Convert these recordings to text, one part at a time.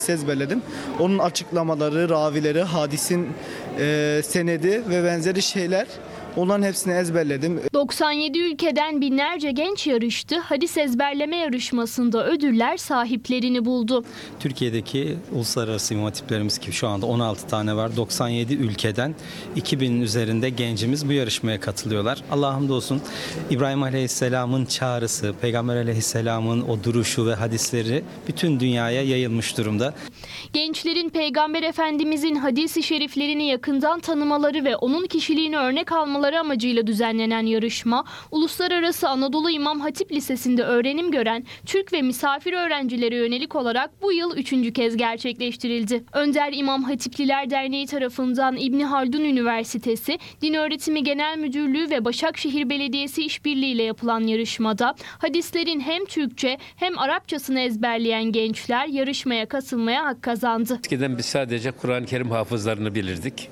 Ezberledim. Onun açıklamaları, ravileri, hadisin senedi ve benzeri şeyler, onların hepsini ezberledim. 97 ülkeden binlerce genç yarıştı. Hadis ezberleme yarışmasında ödüller sahiplerini buldu. Türkiye'deki uluslararası imam hatiplerimiz ki şu anda 16 tane var. 97 ülkeden 2000'in üzerinde gencimiz bu yarışmaya katılıyorlar. Allah'a hamdolsun İbrahim Aleyhisselam'ın çağrısı, Peygamber Aleyhisselam'ın o duruşu ve hadisleri bütün dünyaya yayılmış durumda. Gençlerin Peygamber Efendimizin hadis-i şeriflerini yakından tanımaları ve onun kişiliğini örnek almaları amacıyla düzenlenen yarışma, Uluslararası Anadolu İmam Hatip Lisesi'nde öğrenim gören Türk ve misafir öğrencilere yönelik olarak bu yıl 3. kez gerçekleştirildi. Önder İmam Hatipliler Derneği tarafından İbni Haldun Üniversitesi, Din Öğretimi Genel Müdürlüğü ve Başakşehir Belediyesi işbirliğiyle yapılan yarışmada hadislerin hem Türkçe hem Arapçasını ezberleyen gençler yarışmaya katılmaya hak kazandı. Eskiden biz sadece Kur'an-ı Kerim hafızlarını bilirdik.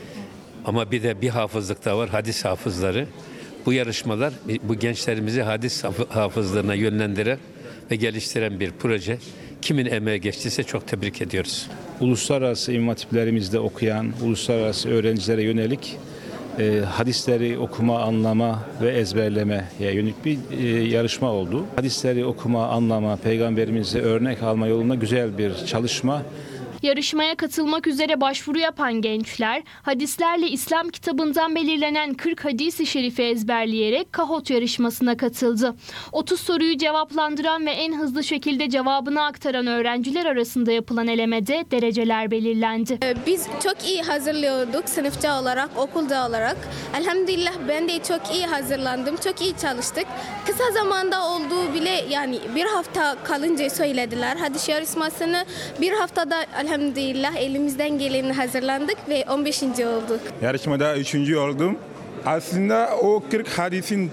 Ama bir de bir hafızlık da var, hadis hafızları. Bu yarışmalar bu gençlerimizi hadis hafızlığına yönlendiren ve geliştiren bir proje. Kimin emeği geçtiyse çok tebrik ediyoruz. Uluslararası imam hatiplerimizde okuyan uluslararası öğrencilere yönelik hadisleri okuma, anlama ve ezberlemeye yönelik bir yarışma oldu. Hadisleri okuma, anlama, peygamberimize örnek alma yolunda güzel bir çalışma. Yarışmaya katılmak üzere başvuru yapan gençler, hadislerle İslam kitabından belirlenen 40 hadis-i şerifi ezberleyerek Kahot yarışmasına katıldı. 30 soruyu cevaplandıran ve en hızlı şekilde cevabını aktaran öğrenciler arasında yapılan elemede dereceler belirlendi. Biz çok iyi hazırlıyorduk sınıfça olarak, okulda olarak. Elhamdülillah ben de çok iyi hazırlandım, çok iyi çalıştık. Kısa zamanda olduğu bile yani bir hafta kalınca söylediler. Hadis yarışmasını bir haftada elhamdülillah elimizden geleni hazırlandık ve 15. olduk. Yarışmada 3. oldum. Aslında o 40 hadisin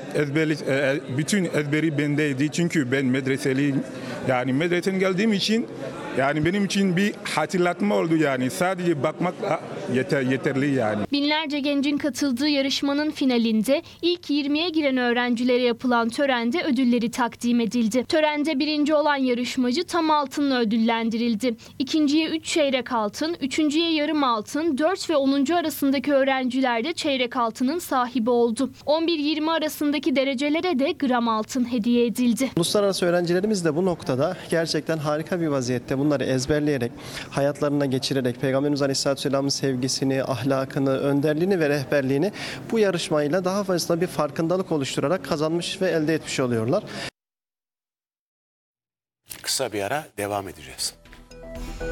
bütün ezberi bendeydi. Çünkü ben medreseliyim. Yani medreseden geldiğim için yani benim için bir hatırlatma oldu yani. Sadece bakmakla yeterli yani. Binlerce gencin katıldığı yarışmanın finalinde ilk 20'ye giren öğrencilere yapılan törende ödülleri takdim edildi. Törende birinci olan yarışmacı tam altınla ödüllendirildi. İkinciye 3 çeyrek altın, üçüncüye yarım altın, 4 ve 10. arasındaki öğrenciler de çeyrek altının sahibi oldu. 11-20 arasındaki derecelere de gram altın hediye edildi. Uluslararası öğrencilerimiz de bu noktada gerçekten harika bir vaziyette bunları ezberleyerek, hayatlarına geçirerek Peygamberimiz Aleyhisselatü Vesselam'ın sevgisini, ahlakını, önderliğini ve rehberliğini bu yarışmayla daha fazla bir farkındalık oluşturarak kazanmış ve elde etmiş oluyorlar. Kısa bir ara devam edeceğiz.